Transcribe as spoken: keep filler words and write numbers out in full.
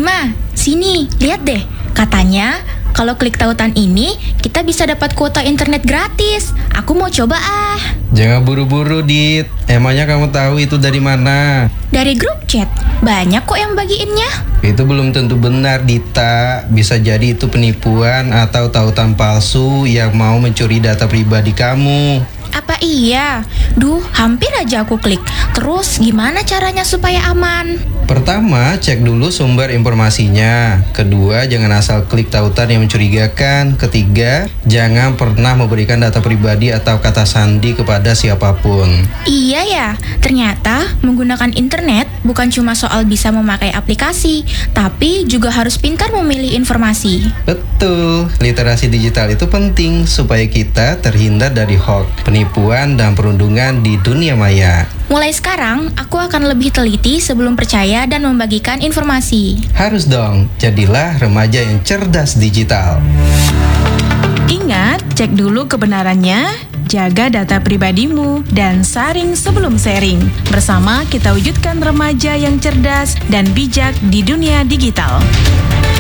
Ma, sini, lihat deh. Katanya, kalau klik tautan ini, kita bisa dapat kuota internet gratis. Aku mau coba ah. Jangan buru-buru, Dit. Emangnya kamu tahu itu dari mana? Dari grup chat, banyak kok yang bagiinnya. Itu belum tentu benar, Dita. Bisa jadi itu penipuan atau tautan palsu yang mau mencuri data pribadi kamu. Apa iya? Duh, hampir aja aku klik. Terus gimana caranya supaya aman? Pertama, cek dulu sumber informasinya. Kedua, jangan asal klik tautan yang mencurigakan. Ketiga, jangan pernah memberikan data pribadi atau kata sandi kepada siapapun. Iya ya, ternyata menggunakan internet bukan cuma soal bisa memakai aplikasi, tapi juga harus pintar memilih informasi. Betul, literasi digital itu penting supaya kita terhindar dari hoax, penipuan, dan perundungan di dunia maya. Mulai sekarang, aku akan lebih teliti sebelum percaya dan membagikan informasi. Harus dong, jadilah remaja yang cerdas digital. Ingat, cek dulu kebenarannya, jaga data pribadimu, dan saring sebelum sharing. Bersama kita wujudkan remaja yang cerdas dan bijak di dunia digital.